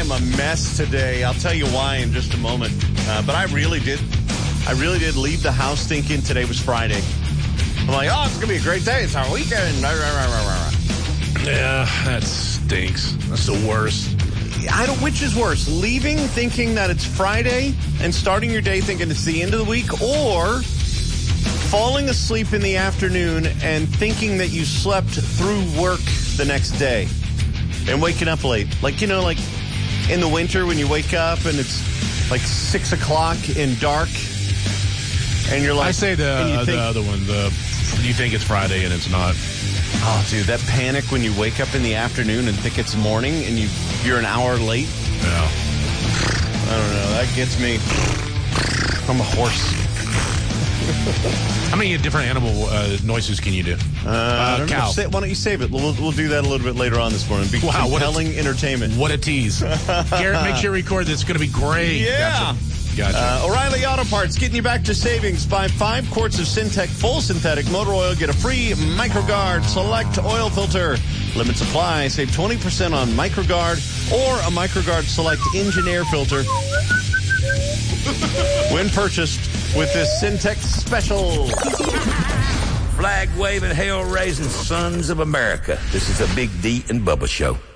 am a mess today. I'll tell you why in just a moment. But I really did leave the house thinking today was Friday. I'm like, oh, it's going to be a great day. It's our weekend. Yeah, that stinks. That's the worst. Which is worse, leaving thinking that it's Friday and starting your day thinking it's the end of the week, or falling asleep in the afternoon and thinking that you slept through work the next day and waking up late. Like in the winter when you wake up and it's like 6 o'clock and dark and you're like... I say the other one, you think it's Friday and it's not. Oh, dude, that panic when you wake up in the afternoon and think it's morning and you're an hour late. Yeah. I don't know. That gets me. I'm a horse. How many different animal noises can you do? Cow. Why don't you save it? We'll do that a little bit later on this morning. Wow, compelling entertainment. What a tease. Garrett, make sure you record this. It's going to be great. Yeah. Gotcha. O'Reilly Auto Parts, getting you back to savings. Buy 5 quarts of Syntec full synthetic motor oil. Get a free MicroGuard Select oil filter. Limit supply. Save 20% on MicroGuard or a MicroGuard Select engine air filter when purchased with this Syntec special. Flag-waving, hell-raising sons of America. This is a Big D and Bubba show.